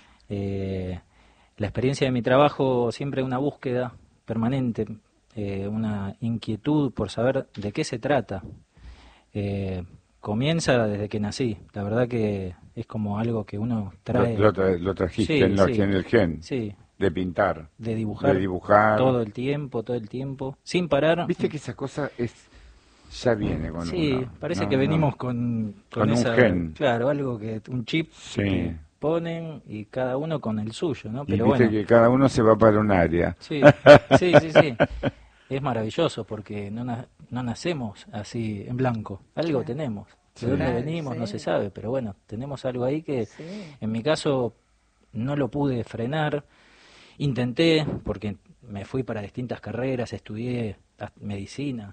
La experiencia de mi trabajo siempre una búsqueda permanente, una inquietud por saber de qué se trata. Comienza desde que nací. La verdad que es como algo que uno trae. Lo trajiste en el gen. Sí, De pintar. De dibujar. Todo el tiempo, sin parar. Viste que esa cosa ya viene con sí, parece que venimos con un esa, gen. Claro, algo un chip sí. que ponen y cada uno con el suyo, ¿no? Pero y viste que cada uno se va para un área. Sí. Es maravilloso porque no nacemos así en blanco. Algo tenemos. De dónde venimos no se sabe, pero bueno, tenemos algo ahí que en mi caso no lo pude frenar. Intenté, porque me fui para distintas carreras, estudié medicina,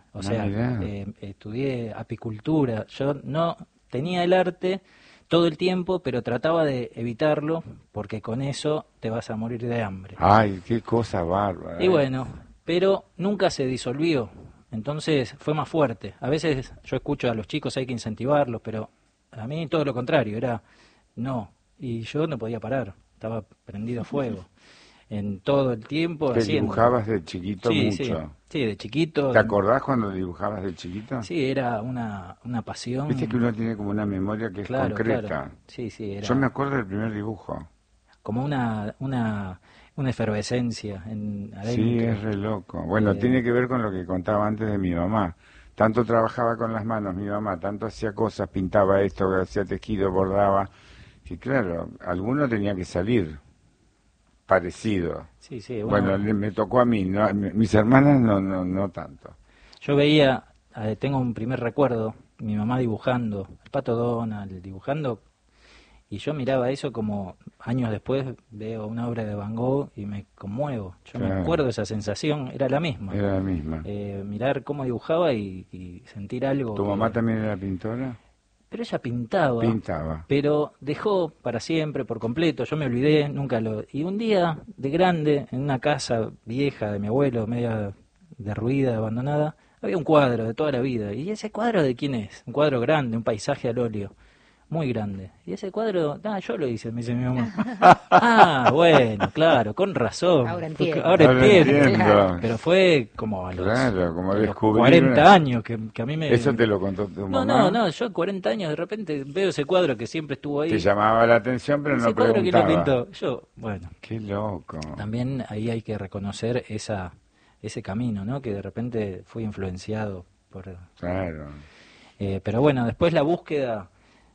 estudié apicultura. Yo no tenía el arte todo el tiempo, pero trataba de evitarlo, porque con eso te vas a morir de hambre. Ay, qué cosa bárbara. Y bueno, pero nunca se disolvió, entonces fue más fuerte. A veces yo escucho a los chicos, hay que incentivarlos, pero a mí todo lo contrario, era no, y yo no podía parar, estaba prendido a fuego. En todo el tiempo. ¿Te dibujabas de chiquito mucho? Sí, de chiquito. ¿Te acordás cuando dibujabas de chiquito? Sí, era una pasión. Viste que uno tiene como una memoria que es concreta. Claro. Sí, era... Yo me acuerdo del primer dibujo. Como una efervescencia adentro. Sí, es re loco. Bueno, tiene que ver con lo que contaba antes de mi mamá. Tanto trabajaba con las manos mi mamá, tanto hacía cosas, pintaba esto, hacía tejido, bordaba. Y claro, alguno tenía que salir. Parecido. Sí, bueno, me tocó a mí, ¿no? Mis hermanas no tanto. Yo veía, tengo un primer recuerdo, mi mamá dibujando, el Pato Donald dibujando, y yo miraba eso como años después veo una obra de Van Gogh y me conmuevo. Yo me acuerdo de esa sensación, era la misma. Mirar cómo dibujaba y sentir algo. ¿Tu mamá también era pintora? Pero ella pintaba, pero dejó para siempre, por completo, yo me olvidé, y un día, de grande, en una casa vieja de mi abuelo, media derruida, abandonada, había un cuadro de toda la vida, y ese cuadro ¿de quién es? Un cuadro grande, un paisaje al óleo, muy grande, y ese cuadro, yo lo hice, me dice mi mamá. Bueno, claro, con razón. Ahora entiendo. Claro. Pero fue como a los, como a los 40 años que a mí me... ¿Eso te lo contó tu mamá? No, yo 40 años de repente veo ese cuadro que siempre estuvo ahí. Te llamaba la atención, pero no preguntaba. Ese cuadro que lo pintó. Yo, bueno. Qué loco. También ahí hay que reconocer ese camino, ¿no? Que de repente fui influenciado por... Claro. Pero bueno, después la búsqueda...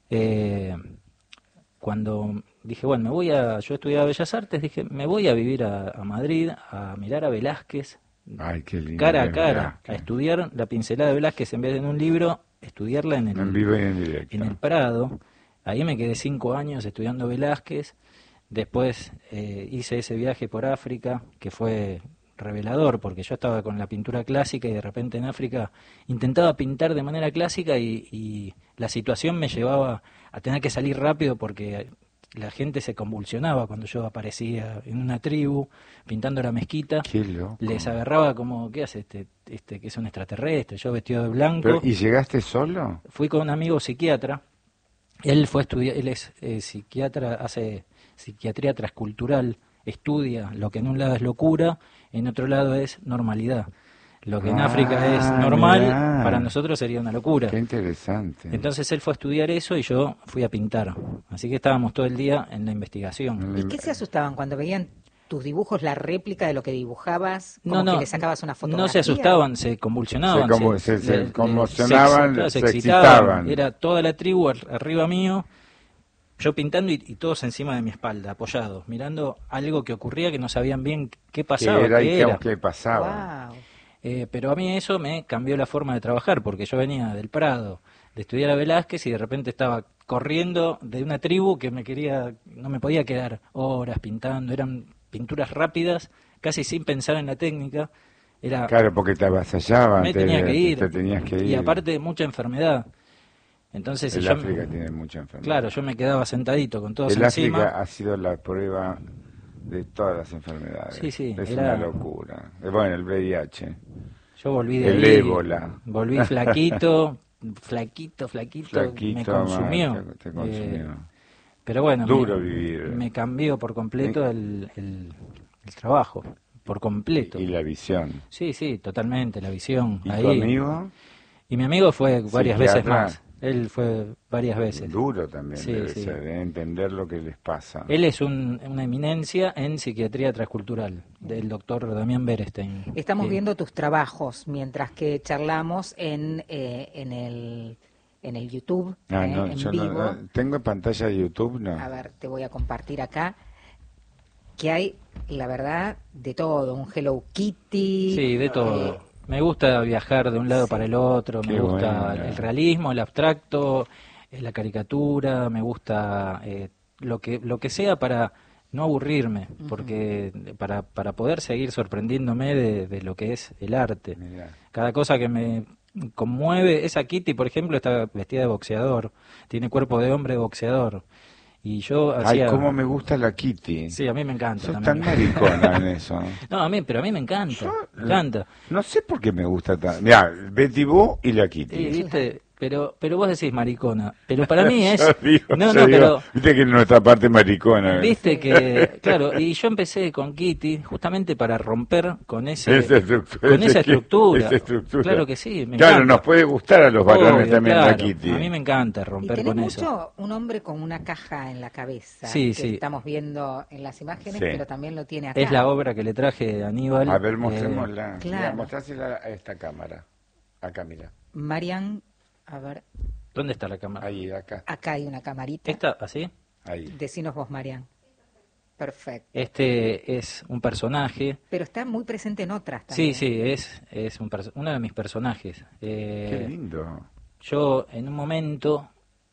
cuando dije, bueno, yo estudiaba Bellas Artes, dije, me voy a vivir a Madrid, a mirar a Velázquez, ay, qué lindo, cara a cara, a estudiar la pincelada de Velázquez en vez de en un libro, estudiarla en vivo y en directo. En el Prado. Ahí me quedé 5 años estudiando Velázquez, después hice ese viaje por África, que fue revelador, porque yo estaba con la pintura clásica y de repente en África intentaba pintar de manera clásica y la situación me llevaba a tener que salir rápido porque la gente se convulsionaba cuando yo aparecía en una tribu pintando la mezquita. Qué loco. Les agarraba como, ¿qué hace este que es un extraterrestre? Yo vestido de blanco. ¿Pero, y llegaste solo? Fui con un amigo psiquiatra. Él es psiquiatra, hace psiquiatría transcultural, estudia lo que en un lado es locura, en otro lado es normalidad. Lo que en África es normal, para nosotros sería una locura. Qué interesante. Entonces él fue a estudiar eso y yo fui a pintar. Así que estábamos todo el día en la investigación. ¿Y qué se asustaban cuando veían tus dibujos, la réplica de lo que dibujabas? Como que le sacabas una fotografía. No se asustaban, se convulsionaban. Se conmocionaban, se excitaban. Era toda la tribu arriba mío, yo pintando y todos encima de mi espalda, apoyados, mirando algo que ocurría que no sabían bien qué pasaba. ¿Qué pasaba? Wow. Pero a mí eso me cambió la forma de trabajar, porque yo venía del Prado, de estudiar a Velázquez y de repente estaba corriendo de una tribu que no me podía quedar horas pintando, eran pinturas rápidas, casi sin pensar en la técnica. Claro, porque te avasallaban, te tenías que ir. Y aparte mucha enfermedad. Entonces África tiene mucha enfermedad. Claro, yo me quedaba sentadito con todos encima. África ha sido la prueba de todas las enfermedades. Sí, es una locura. Bueno, el VIH. Yo volví de el ahí, ébola. Volví flaquito, me consumió. Te consumió. Pero bueno, duro vivir. Me cambió por completo el trabajo, por completo. Y la visión. Sí, totalmente, la visión. ¿Y tu amigo? Y mi amigo fue varias veces más. Él fue varias veces. Duro también Sí, debe sí. ser, entender lo que les pasa. Él es una eminencia en psiquiatría transcultural, del doctor Damián Berestein. Estamos que- viendo tus trabajos mientras que charlamos en el YouTube, Ah, no, en yo vivo. no, tengo pantalla de YouTube, no. A ver, te voy a compartir acá que hay, la verdad, de todo. Un Hello Kitty. Sí, de todo. Me gusta viajar de un lado para el otro, me Qué gusta bueno. el realismo, el abstracto, la caricatura, me gusta lo que sea para no aburrirme, porque para poder seguir sorprendiéndome de lo que es el arte. Cada cosa que me conmueve, esa Kitty, por ejemplo, está vestida de boxeador, tiene cuerpo de hombre de boxeador. Y yo hacía... Ay, cómo me gusta la Kitty. Sí, a mí me encanta. Sos también. tan maricona en eso. No, pero a mí me encanta. Me encanta. No sé por qué me gusta tanto. Mirá, Betty Boo y la Kitty. Sí, ¿viste? Pero vos decís maricona. Pero para mí es... Yo digo, no, yo digo, pero... viste que nuestra parte maricona. Viste que... Claro, y yo empecé con Kitty justamente para romper con esa estructura. Esa estructura. Claro que sí, me Claro, encanta. nos puede gustar a los varones Obvio, también la claro. Kitty. A mí me encanta Y romper tenés con mucho eso. un hombre con una caja en la cabeza, Sí, que sí. estamos viendo en las imágenes, Sí. pero también lo tiene acá. Es la obra que le traje a Aníbal. A ver, mostrémosla. Claro. Mostrásela a esta cámara. Acá, mira. Marian, a ver, ¿Dónde está la cámara? Ahí, acá. acá hay una camarita. ¿Esta, así? Ahí. Decinos vos, Marian. Perfecto. Este es un personaje. Pero está muy presente en otras Sí, también. sí, es uno de mis personajes. Qué lindo. Yo en un momento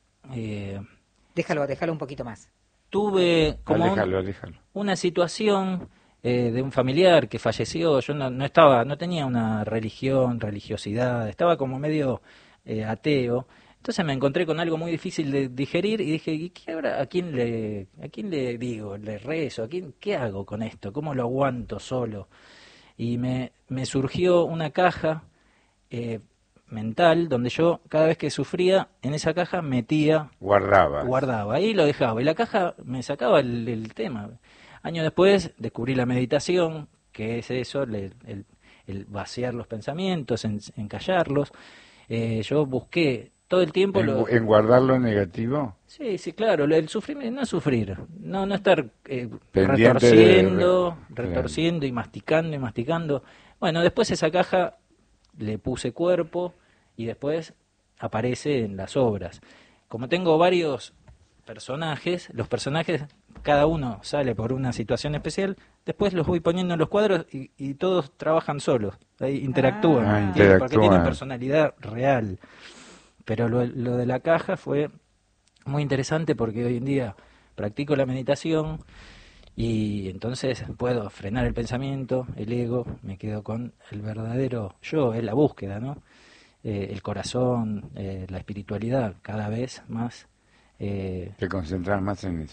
Déjalo un poquito más. tuve como Aléjalo. una situación de un familiar que falleció. Yo no tenía una religiosidad, estaba como medio ateo. Entonces me encontré con algo muy difícil de digerir y dije, ¿y qué habrá? ¿A quién le digo? ¿Le rezo? ¿Qué hago con esto? ¿Cómo lo aguanto solo? Y me surgió una caja mental donde yo cada vez que sufría en esa caja metía, guardaba, ahí lo dejaba y la caja me sacaba el tema. Años después descubrí la meditación, que es eso, el vaciar los pensamientos, encallarlos. Yo busqué todo el tiempo ¿En guardarlo negativo? Sí, sí, claro, el sufrimiento, no sufrir, no estar Pendiente retorciendo y masticando. Bueno, después esa caja le puse cuerpo y después aparece en las obras. Como tengo varios personajes, los personajes, cada uno sale por una situación especial, después los voy poniendo en los cuadros y todos trabajan solos, ahí interactúan, interactúan. porque tienen personalidad real. Pero lo de la caja fue muy interesante porque hoy en día practico la meditación y entonces puedo frenar el pensamiento, el ego, me quedo con el verdadero yo, es la búsqueda, ¿no? El corazón, la espiritualidad, cada vez más. Te concentras más en eso.